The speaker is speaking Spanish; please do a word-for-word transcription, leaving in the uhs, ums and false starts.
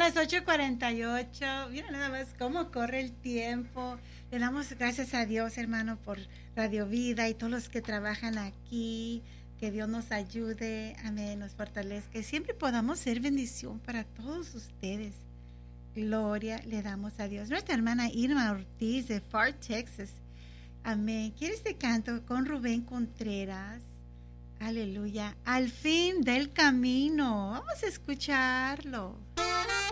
las ocho cuarenta y ocho. Mira nada más cómo corre el tiempo. Le damos gracias a Dios, hermano, por Radio Vida y todos los que trabajan aquí. Que Dios nos ayude, amén, nos fortalezca. Que siempre podamos ser bendición para todos ustedes. Gloria le damos a Dios. Nuestra hermana Irma Ortiz de Far, Texas. Amén. ¿Quiere este canto con Rubén Contreras? Aleluya. Al fin del camino. Vamos a escucharlo.